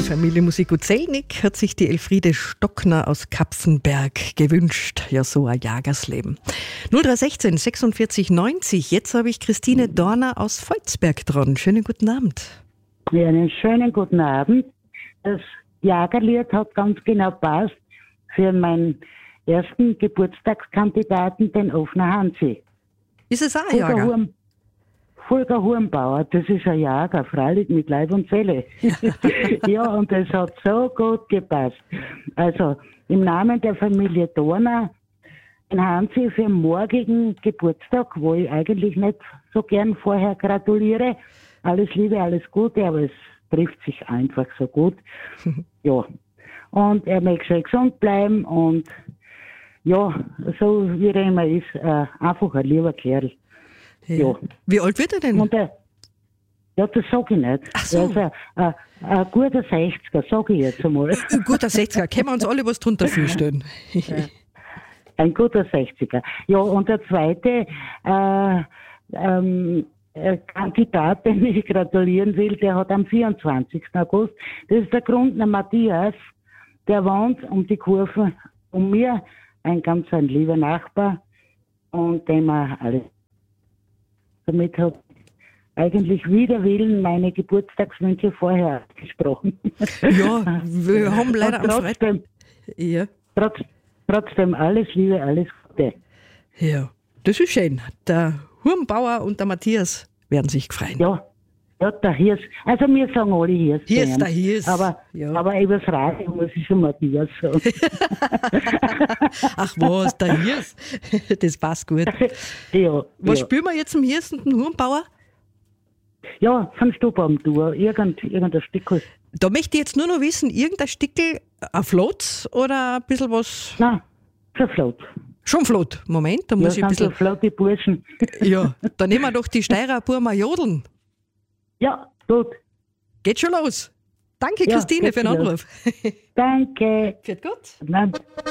Familie Musik und Zellnick hat sich die Elfriede Stockner aus Kapfenberg gewünscht. Ja, so ein Jagersleben. 0316 46 90. Jetzt habe ich Christine Dorner aus Volzberg dran. Schönen guten Abend. Ja, einen schönen guten Abend. Das Jagerlied hat ganz genau passt für meinen ersten Geburtstagskandidaten, den Offner Hansi. Ist es auch ein Jager? Volker Hurmbauer, das ist ein Jager, freilich mit Leib und Seele. Ja, und es hat so gut gepasst. Also im Namen der Familie Dorner, den Hansi für den morgigen Geburtstag, wo ich eigentlich nicht so gern vorher gratuliere. Alles Liebe, alles Gute, aber es trifft sich einfach so gut. Ja, und er mag schon gesund bleiben und ja, so wie er immer ist, einfach ein lieber Kerl. Ja. Wie alt wird er denn? Und ja, das sag ich nicht. Ach so. Er ist ein guter 60er, sag ich jetzt einmal. Ein guter 60er, können wir uns alle was drunter vorstellen. Ein guter 60er. Ja, und der zweite Kandidat, den ich gratulieren will, der hat am 24. August, das ist der Grundner Matthias, der wohnt um die Kurve um mir, ein lieber Nachbar, und dem wir alles. Damit habe ich eigentlich wider Willen meine Geburtstagswünsche vorher gesprochen. Ja, wir haben leider am Freitag. Ja. Trotzdem alles Liebe, alles Gute. Ja, das ist schön. Der Hurmbauer und der Matthias werden sich freuen. Ja, der Hirs. Also wir sagen alle Hirs. Hirs, der Hirs. Aber übers Radio muss ich schon Matthias sagen. Ach was, der Hirs. Das passt gut. Ja. Was spielen wir jetzt im Hirs und dem Hurmbauer? Ja, von Stubabendtour, irgendein Stückel. Da möchte ich jetzt nur noch wissen, irgendein Stickel, ein Flotz oder ein bisschen was? Nein, schon flott. Schon flott. Moment, da muss ich ein bisschen. So flotte Burschen. Ja, dann nehmen wir doch die Steirer Burma jodeln. Ja, gut. Geht schon los. Danke, Christine, für den Anruf. Danke. Geht gut. Nein.